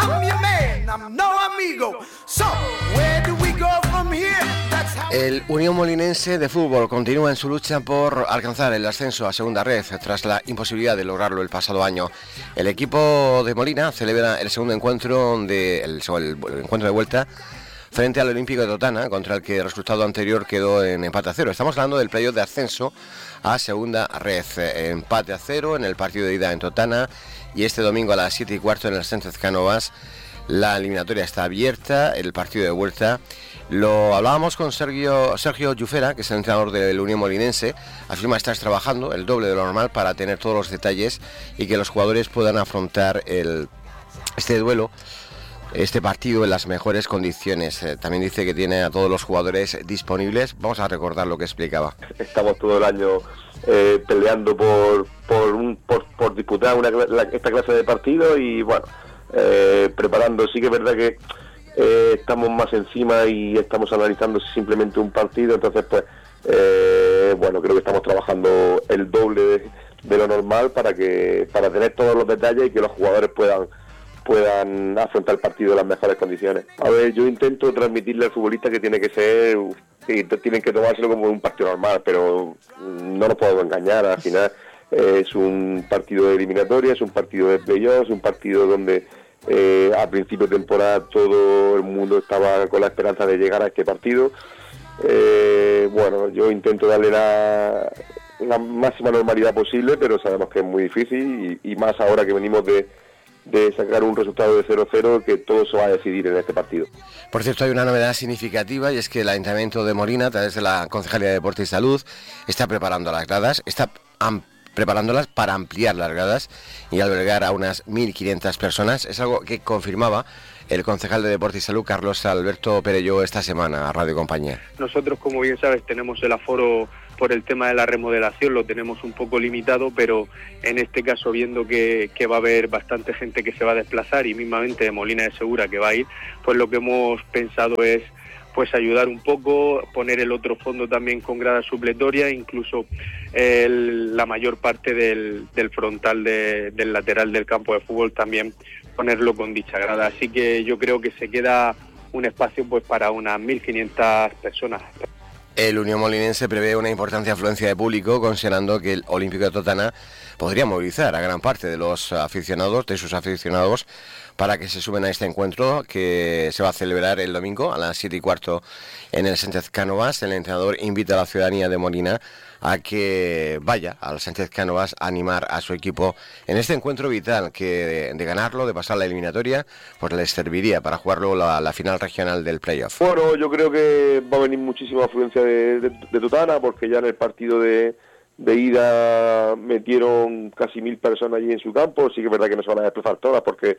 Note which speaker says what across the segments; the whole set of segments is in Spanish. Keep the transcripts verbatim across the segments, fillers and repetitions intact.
Speaker 1: El Unión Molinense de fútbol continúa en su lucha por alcanzar el ascenso a segunda red tras la imposibilidad de lograrlo el pasado año. El equipo de Molina celebra el segundo encuentro de el, el, el encuentro de vuelta frente al Olímpico de Totana, contra el que el resultado anterior quedó en empate a cero. Estamos hablando del playoff de ascenso a segunda red. Empate a cero en el partido de ida en Totana, y este domingo a las siete y cuarto en el Sánchez Cánovas la eliminatoria está abierta, el partido de vuelta. Lo hablábamos con Sergio Sergio Llufera, que es el entrenador del Unión Molinense. Afirma estar trabajando el doble de lo normal para tener todos los detalles y que los jugadores puedan afrontar el, este duelo, este partido en las mejores condiciones. Eh, también dice que tiene a todos los jugadores disponibles. Vamos a recordar lo que explicaba.
Speaker 2: Estamos todo el año eh, peleando por por, un, por por disputar una, la, esta clase de partido y bueno, eh, preparando. Sí que es verdad que eh, estamos más encima y estamos analizando simplemente un partido, entonces pues eh, bueno, creo que estamos trabajando el doble de, de lo normal para que para tener todos los detalles y que los jugadores puedan puedan afrontar el partido en las mejores condiciones. A ver, yo intento transmitirle al futbolista que tiene que ser, que tienen que tomárselo como un partido normal, pero no nos podemos engañar. Al final eh, es un partido de eliminatoria, es un partido de playoffs, es un partido donde eh, a principio de temporada todo el mundo estaba con la esperanza de llegar a este partido. Eh, bueno, yo intento darle la, la máxima normalidad posible, pero sabemos que es muy difícil y, y más ahora que venimos de de sacar un resultado de cero cero, que todo se va a decidir en este partido.
Speaker 1: Por cierto, hay una novedad significativa, y es que el Ayuntamiento de Molina, a través de la Concejalía de Deporte y Salud, está preparando las gradas, está am- preparándolas para ampliar las gradas y albergar a unas mil quinientas personas. Es algo que confirmaba el concejal de Deporte y Salud, Carlos Alberto Perelló, esta semana a Radio Compañía.
Speaker 3: Nosotros, como bien sabes, tenemos el aforo por el tema de la remodelación, lo tenemos un poco limitado, pero en este caso, viendo que, que va a haber bastante gente que se va a desplazar y mismamente de Molina de Segura que va a ir, pues lo que hemos pensado es pues ayudar un poco, poner el otro fondo también con grada supletoria, incluso el, la mayor parte del, del frontal de, del lateral del campo de fútbol también ponerlo con dicha grada. Así que yo creo que se queda un espacio pues para unas mil quinientas personas.
Speaker 1: El Unión Molinense prevé una importante afluencia de público, considerando que el Olímpico de Totana podría movilizar a gran parte de los aficionados, de sus aficionados, para que se sumen a este encuentro que se va a celebrar el domingo a las siete y cuarto en el Sánchez Cánovas. El entrenador invita a la ciudadanía de Molina a que vaya al Sánchez Cánovas a animar a su equipo en este encuentro vital, que de, de ganarlo, de pasar la eliminatoria, pues les serviría para jugar luego la, la final regional del playoff.
Speaker 2: Bueno, yo creo que va a venir muchísima afluencia de, de, de Totana, porque ya en el partido de, de ida metieron casi mil personas allí en su campo. Sí que es verdad que no se van a desplazar todas porque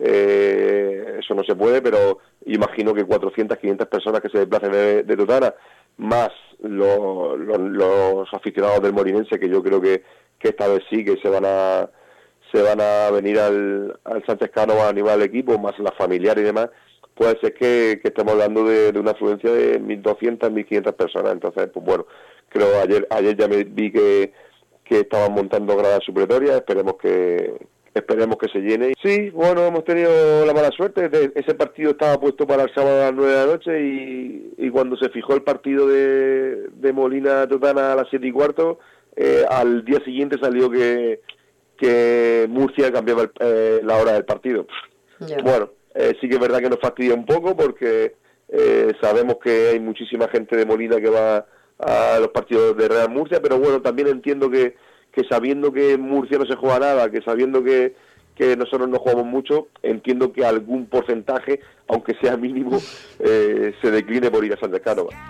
Speaker 2: eh, eso no se puede, pero imagino que cuatrocientas, quinientas personas que se desplacen de, de Totana, más los, los, los aficionados del Molinense, que yo creo que, que esta vez sí que se van a se van a venir al, al Sánchez Cánovas a animar al equipo, más las familiares y demás. Puede ser que, que estemos hablando de, de una afluencia de mil doscientas, mil quinientas personas. Entonces, pues bueno, creo ayer ayer ya me vi que, que estaban montando gradas supletorias. Esperemos que esperemos que se llene. Sí, bueno, hemos tenido la mala suerte. De, ese partido estaba puesto para el sábado a las nueve de la noche y, y cuando se fijó el partido de, de Molina Totana a las siete y cuarto, eh, al día siguiente salió que, que Murcia cambiaba el, eh, la hora del partido. Yeah. Bueno, eh, sí que es verdad que nos fastidia un poco porque eh, sabemos que hay muchísima gente de Molina que va a los partidos de Real Murcia, pero bueno, también entiendo que que sabiendo que en Murcia no se juega nada, que sabiendo que, que nosotros no jugamos mucho, entiendo que algún porcentaje, aunque sea mínimo, eh, se decline por ir a Sánchez Cánovas.